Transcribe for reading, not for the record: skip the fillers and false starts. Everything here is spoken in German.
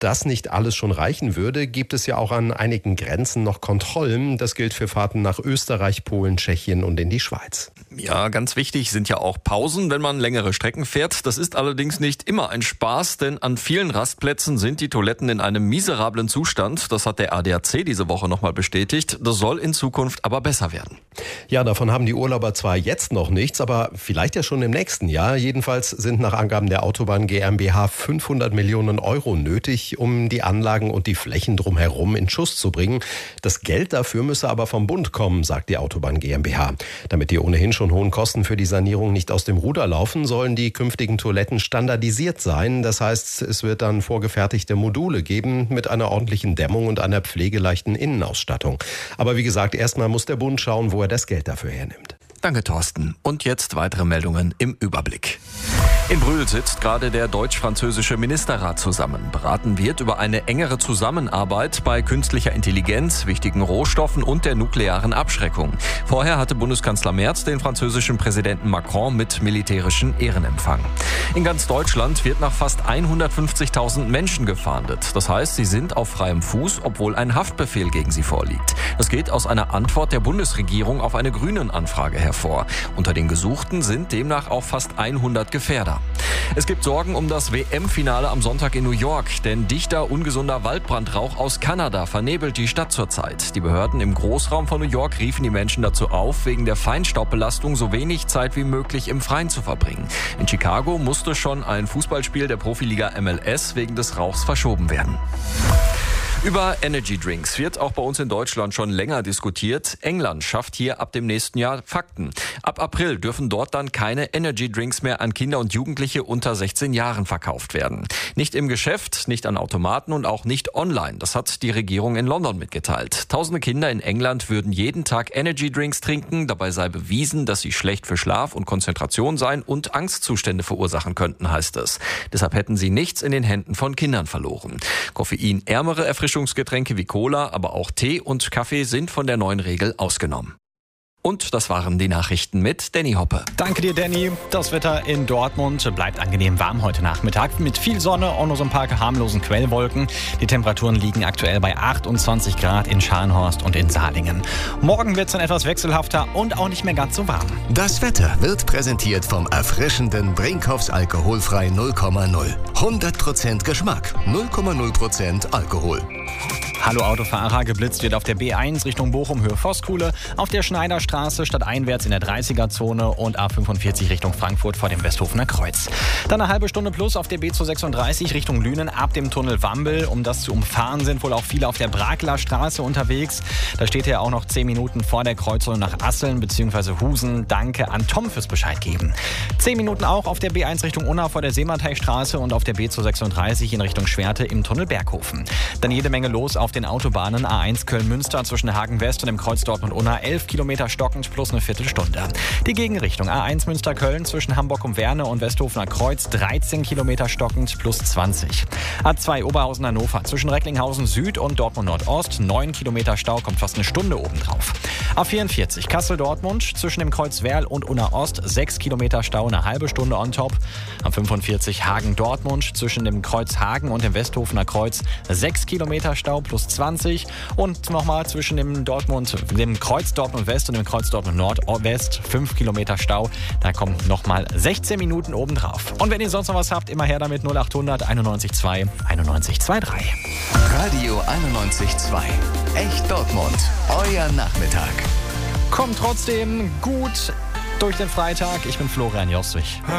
das nicht alles schon reichen würde, gibt es ja auch an einigen Grenzen noch Kontrollen. Das gilt für Fahrten nach Österreich, Polen, Tschechien und in die Schweiz. Ja, ganz wichtig sind ja auch Pausen, wenn man längere Strecken fährt. Das ist allerdings nicht immer ein Spaß, denn an vielen Rastplätzen sind die Toiletten in einem miserablen Zustand. Das hat der ADAC diese Woche nochmal bestätigt. Das soll in Zukunft aber besser werden. Ja, davon haben die Urlauber zwar jetzt noch nichts, aber vielleicht ja schon im nächsten Jahr. Jedenfalls sind nach Angaben der Autobahn GmbH 500 Millionen Euro nötig, um die Anlagen und die Flächen drumherum in Schuss zu bringen. Das Geld dafür müsse aber vom Bund kommen, sagt die Autobahn GmbH. Damit die ohnehin schon hohen Kosten für die Sanierung nicht aus dem Ruder laufen, sollen die künftigen Toiletten standardisiert sein. Das heißt, es wird dann vorgefertigte Module geben mit einer ordentlichen Dämmung und einer pflegeleichten Innenausstattung. Aber wie gesagt, erstmal muss der Bund schauen, wo er das Geld dafür hernimmt. Danke, Thorsten. Und jetzt weitere Meldungen im Überblick. In Brühl sitzt gerade der deutsch-französische Ministerrat zusammen. Beraten wird über eine engere Zusammenarbeit bei künstlicher Intelligenz, wichtigen Rohstoffen und der nuklearen Abschreckung. Vorher hatte Bundeskanzler Merz den französischen Präsidenten Macron mit militärischen Ehrenempfang. In ganz Deutschland wird nach fast 150.000 Menschen gefahndet. Das heißt, sie sind auf freiem Fuß, obwohl ein Haftbefehl gegen sie vorliegt. Das geht aus einer Antwort der Bundesregierung auf eine Grünen-Anfrage hervor. Unter den Gesuchten sind demnach auch fast 100 Gefährder. Es gibt Sorgen um das WM-Finale am Sonntag in New York, denn dichter, ungesunder Waldbrandrauch aus Kanada vernebelt die Stadt zurzeit. Die Behörden im Großraum von New York riefen die Menschen dazu auf, wegen der Feinstaubbelastung so wenig Zeit wie möglich im Freien zu verbringen. In Chicago musste schon ein Fußballspiel der Profiliga MLS wegen des Rauchs verschoben werden. Über Energy Drinks wird auch bei uns in Deutschland schon länger diskutiert. England schafft hier ab dem nächsten Jahr Fakten. Ab April dürfen dort dann keine Energy Drinks mehr an Kinder und Jugendliche unter 16 Jahren verkauft werden. Nicht im Geschäft, nicht an Automaten und auch nicht online. Das hat die Regierung in London mitgeteilt. Tausende Kinder in England würden jeden Tag Energy Drinks trinken. Dabei sei bewiesen, dass sie schlecht für Schlaf und Konzentration seien und Angstzustände verursachen könnten, heißt es. Deshalb hätten sie nichts in den Händen von Kindern verloren. Koffeinärmere Erfrischungsgetränke wie Cola, aber auch Tee und Kaffee sind von der neuen Regel ausgenommen. Und das waren die Nachrichten mit Danny Hoppe. Danke dir, Danny. Das Wetter in Dortmund bleibt angenehm warm heute Nachmittag mit viel Sonne und nur so ein paar harmlosen Quellwolken. Die Temperaturen liegen aktuell bei 28 Grad in Scharnhorst und in Salingen. Morgen wird es dann etwas wechselhafter und auch nicht mehr ganz so warm. Das Wetter wird präsentiert vom erfrischenden Brinkhoffs alkoholfrei 0,0. 100% Geschmack, 0,0% Alkohol. Hallo Autofahrer, geblitzt wird auf der B1 Richtung Bochum Höhe Voskuhle, auf der Schneiderstraße stadteinwärts in der 30er-Zone und A45 Richtung Frankfurt vor dem Westhofener Kreuz. Dann eine halbe Stunde plus auf der B236 Richtung Lünen ab dem Tunnel Wambel. Um das zu umfahren sind wohl auch viele auf der Brakler Straße unterwegs. Da steht ja auch noch 10 Minuten vor der Kreuzung nach Asseln bzw. Husen. Danke an Tom fürs Bescheid geben. 10 Minuten auch auf der B1 Richtung Unna vor der Seemateistraße und auf der B236 in Richtung Schwerte im Tunnel Berghofen. Dann jede Menge los auf den Autobahnen A1 Köln-Münster zwischen Hagen West und dem Kreuz Dortmund-Unna 11 Kilometer stockend plus eine Viertelstunde. Die Gegenrichtung A1 Münster-Köln zwischen Hamburg um Werne und Westhofener Kreuz 13 Kilometer stockend plus 20. A2 Oberhausen-Hannover zwischen Recklinghausen Süd und Dortmund Nordost 9 Kilometer Stau, kommt fast eine Stunde obendrauf. A44 Kassel-Dortmund zwischen dem Kreuz Werl und Unna Ost 6 Kilometer Stau, eine halbe Stunde on top. A45 Hagen-Dortmund zwischen dem Kreuz Hagen und dem Westhofener Kreuz 6 Kilometer Stau plus 20 und nochmal zwischen dem Kreuz Dortmund West und dem Kreuz Dortmund Nordwest 5 Kilometer Stau. Da kommen nochmal 16 Minuten obendrauf. Und wenn ihr sonst noch was habt, immer her damit 0800 91 2 91 23. Radio 91.2. Echt Dortmund. Euer Nachmittag. Kommt trotzdem gut durch den Freitag. Ich bin Florian Joswig.